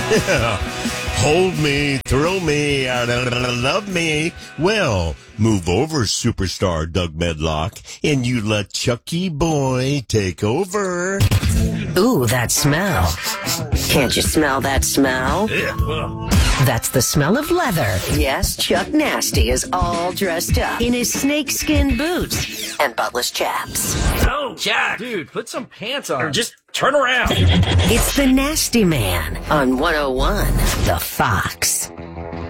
Hold me, thrill me, love me. Well, move over, superstar Doug Medlock, and you let Chucky Boy take over. Ooh, that smell. Can't you smell that smell? That's the smell of leather. Yes, Chuck Nasty is all dressed up in his snakeskin boots and buttless chaps. Oh, Jack. Dude, put some pants on. Or just turn around. It's the Nasty Man on 101 The Fox.